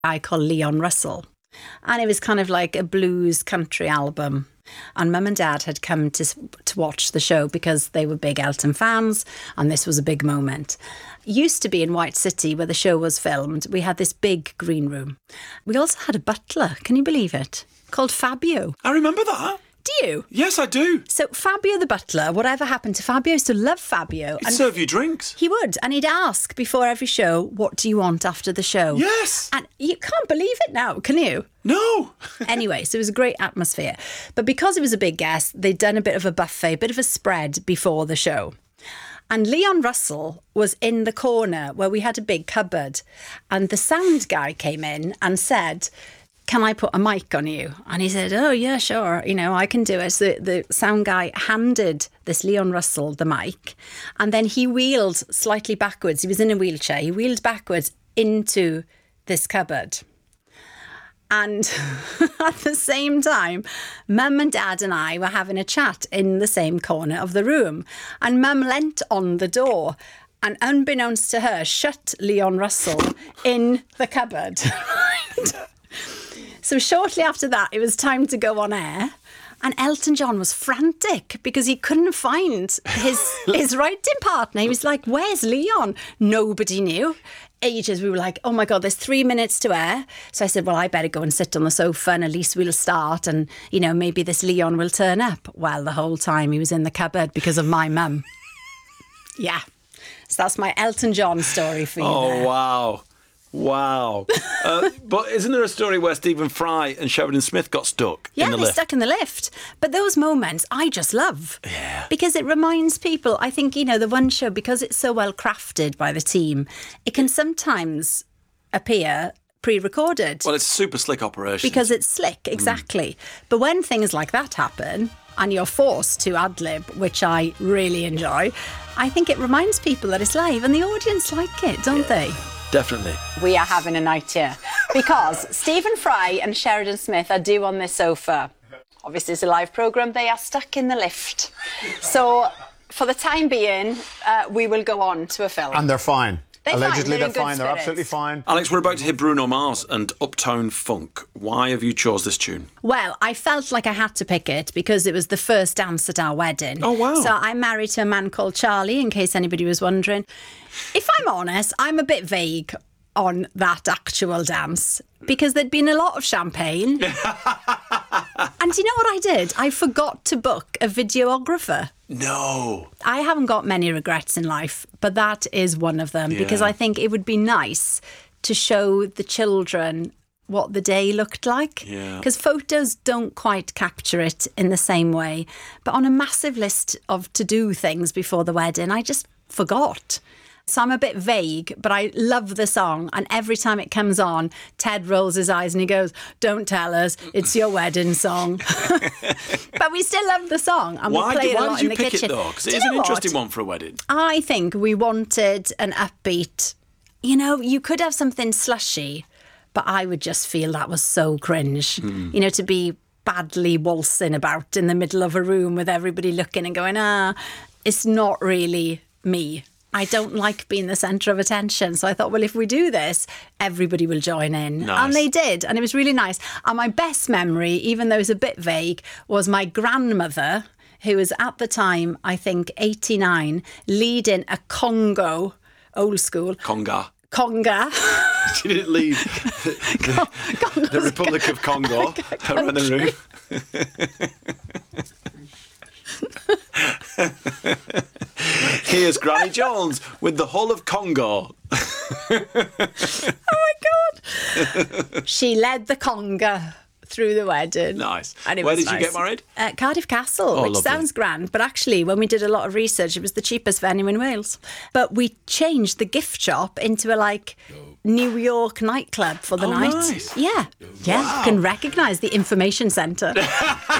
guy called Leon Russell. And it was kind of like a blues country album. And Mum and Dad had come to watch the show because they were big Elton fans, and this was a big moment. Used to be in White City where the show was filmed, we had this big green room. We also had a butler, can you believe it? Called Fabio. I remember that. Do you? Yes, I do. So Fabio the butler, whatever happened to Fabio, used to love Fabio. He'd serve you drinks. He would, and he'd ask before every show, what do you want after the show? Yes. And you can't believe it now, can you? No. Anyway, so it was a great atmosphere. But because it was a big guest, they'd done a bit of a buffet, a bit of a spread before the show. And Leon Russell was in the corner where we had a big cupboard. And the sound guy came in and said, can I put a mic on you? And he said, oh, yeah, sure. You know, I can do it. So the sound guy handed this Leon Russell the mic. And then he wheeled slightly backwards. He was in a wheelchair. He wheeled backwards into this cupboard. And at the same time, Mum and Dad and I were having a chat in the same corner of the room. And Mum leant on the door and, unbeknownst to her, shut Leon Russell in the cupboard. So shortly after that, it was time to go on air. And Elton John was frantic because he couldn't find his writing partner. He was like, where's Leon? Nobody knew. Ages, we were like, oh my God, there's 3 minutes to air. So I said, well, I better go and sit on the sofa and at least we'll start and, you know, maybe this Leon will turn up. Well, the whole time he was in the cupboard because of my mum. Yeah. So that's my Elton John story for you. Oh, there. wow. Wow. But isn't there a story where Stephen Fry and Sheridan Smith got stuck in the lift? Yeah, they stuck in the lift. But those moments I just love. Yeah. Because it reminds people, I think, you know, the One Show, because it's so well crafted by the team, it can sometimes appear pre-recorded. Well, it's a super slick operation. Because it's slick, exactly. But when things like that happen and you're forced to ad-lib, which I really enjoy, I think it reminds people that it's live and the audience like it, don't they? Definitely. We are having a night here because Stephen Fry and Sheridan Smith are due on this sofa. Obviously, it's a live programme. They are stuck in the lift. So, for the time being, we will go on to a film. And they're fine. Allegedly, they're they're fine. They're spirits. absolutely fine. Alex, we're about to hear Bruno Mars and Uptown Funk. Why have you chose this tune? Well, I felt like I had to pick it because it was the first dance at our wedding. Oh, wow. So I'm married to a man called Charlie, in case anybody was wondering. If I'm honest, I'm a bit vague on that actual dance because there'd been a lot of champagne. And you know what I did? I forgot to book a videographer. No. I haven't got many regrets in life, but that is one of them because I think it would be nice to show the children what the day looked like. Because photos don't quite capture it in the same way. But on a massive list of to-do things before the wedding, I just forgot. So I'm a bit vague, but I love the song. And every time it comes on, Ted rolls his eyes and he goes, don't tell us, it's your wedding song. But we still love the song. And we play it a lot in the kitchen. Why did you pick it, though? Because it is an interesting one for a wedding. I think we wanted an upbeat, you know, you could have something slushy, but I would just feel that was so cringe, you know, to be badly waltzing about in the middle of a room with everybody looking and going, it's not really me. I don't like being the centre of attention. So I thought, well, if we do this, everybody will join in. Nice. And they did. And it was really nice. And my best memory, even though it's a bit vague, was my grandmother, who was at the time, I think, 89, leading a Congo, old school. Conga. Conga. She didn't leave the Republic of Congo around the room. Here's Granny Jones with the Hull of Congo. Oh my God. She led the conga through the wedding. Nice. And it Where was did you nice. get married? At Cardiff Castle, which lovely. sounds grand. But actually, when we did a lot of research, it was the cheapest venue in Wales. But we changed the gift shop into a New York nightclub for the night. Nice. Yeah. Yeah. Wow. You can recognise the information centre.